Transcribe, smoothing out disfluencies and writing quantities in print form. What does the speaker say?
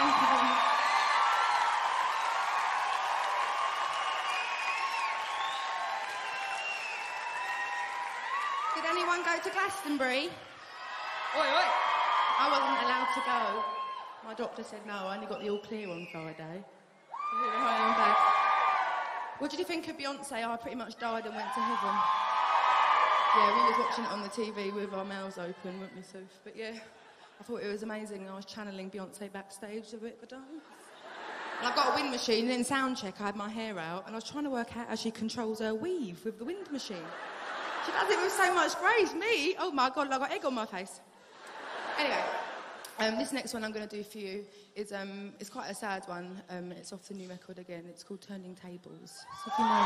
Thank you very much. Did anyone go to Glastonbury? Oi, oi. I wasn't allowed to go. My doctor said no, I only got the all clear on Friday. What did you think of Beyonce? I pretty much died and went to heaven. Yeah, we was watching it on the TV with our mouths open, weren't we, Soph? But yeah, I thought it was amazing. I was channeling Beyonce backstage a bit of a dance. And I've got a wind machine, and in sound check I had my hair out, and I was trying to work out how she controls her weave with the wind machine. She does it with so much grace. Me? Oh my God, I've got egg on my face. Anyway, this next one I'm going to do for you is it's quite a sad one. It's off the new record again. It's called Turning Tables. So if you know